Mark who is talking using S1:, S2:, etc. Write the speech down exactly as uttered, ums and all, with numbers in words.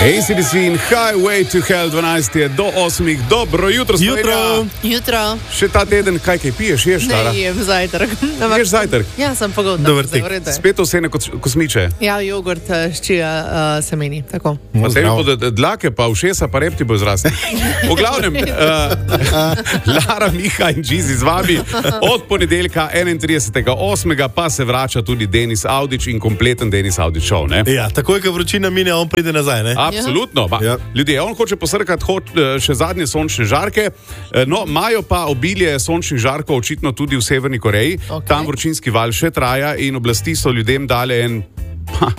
S1: A C D C in Highway to Hell, dvanajst je do osmih. Dobro jutro,
S2: Jutro.
S3: Jutro.
S1: Še ta teden, kaj kaj piješ, ješ, stara?
S3: Ne jem zajtrk.
S1: Ješ zajtrk?
S3: Ja, sem pogodna.
S2: Dober tek.
S1: Spet vse kos, kosmiče.
S3: Ja, jogurt s čija uh, semeni, tako.
S1: Pa tebi bodo dlake, pa ušesa, pa rep ti bo zrasli. V glavnem, uh, Lara, Miha in Džizi z vami. Od ponedeljka enaintridesetega osmega pa se vrača tudi Denis Audić in kompleten Denis Audić show, ne?
S2: Ja, takoj, ko vročina mine, on pride nazaj, ne?
S1: Absolutno. Ba,
S2: Ja.
S1: Ljudje, on hoče posrkati hod, še zadnje sončne žarke, no, imajo pa obilje sončnih žarkov očitno tudi v Severni Koreji.
S3: Okay.
S1: Tam vročinski val še traja in oblasti so ljudem dale en... Ha,